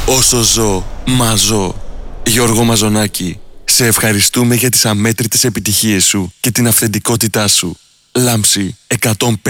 Όσο ζω, μαζώ. Γιώργο Μαζονάκη, σε ευχαριστούμε για τις αμέτρητες επιτυχίες σου και την αυθεντικότητά σου. Λάμψη 105.